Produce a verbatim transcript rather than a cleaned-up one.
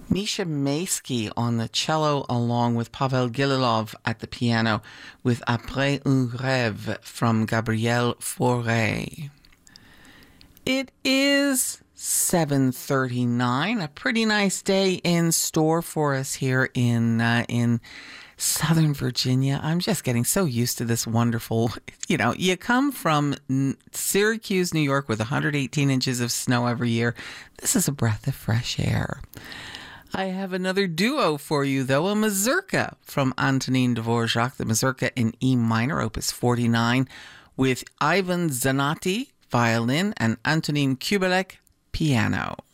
Misha Maisky on the cello, along with Pavel Gililov at the piano, with Après un rêve from Gabriel Fauré. It is seven thirty-nine, a pretty nice day in store for us here in uh, in Southern Virginia. I'm just getting so used to this wonderful, you know, you come from Syracuse, New York, with one hundred eighteen inches of snow every year. This is a breath of fresh air. I have another duo for you, though, a mazurka from Antonin Dvorak, the mazurka in E minor, opus forty-nine, with Ivan Zanotti, violin, and Antonin Kubelik, piano.